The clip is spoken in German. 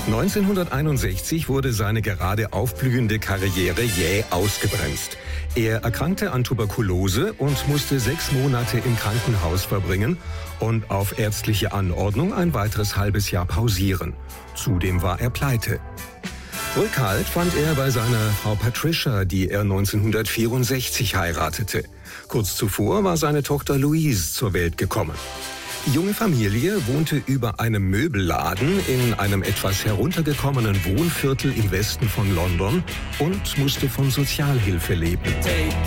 1961 wurde seine gerade aufblühende Karriere jäh ausgebremst. Er erkrankte an Tuberkulose und musste 6 Monate im Krankenhaus verbringen und auf ärztliche Anordnung ein weiteres halbes Jahr pausieren. Zudem war er pleite. Rückhalt fand er bei seiner Frau Patricia, die er 1964 heiratete. Kurz zuvor war seine Tochter Louise zur Welt gekommen. Die junge Familie wohnte über einem Möbelladen in einem etwas heruntergekommenen Wohnviertel im Westen von London und musste von Sozialhilfe leben.